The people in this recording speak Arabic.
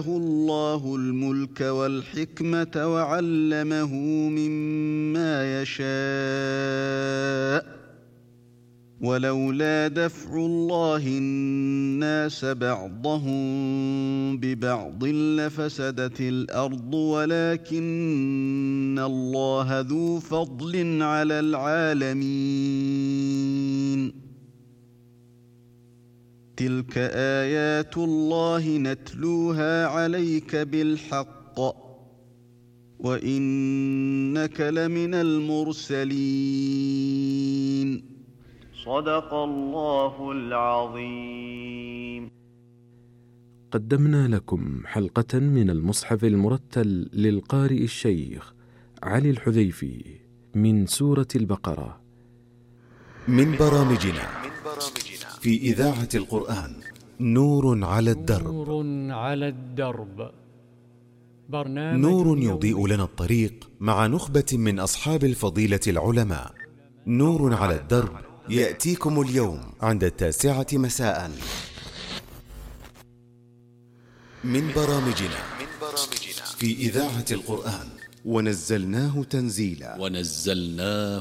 الله الملك والحكمة وعلمه مما يشاء ولولا دفع الله الناس بعضهم ببعض لفسدت الأرض ولكن الله ذو فضل على العالمين. تلك آيات الله نتلوها عليك بالحق وإنك لمن المرسلين. صدق الله العظيم. قدمنا لكم حلقة من المصحف المرتل للقارئ الشيخ علي الحذيفي من سورة البقرة. من برامجنا في إذاعة القرآن نور على الدرب. نور يضيء لنا الطريق مع نخبة من أصحاب الفضيلة العلماء. نور على الدرب يأتيكم اليوم عند 9 مساء. من برامجنا في إذاعة القرآن ونزلناه تنزيلا.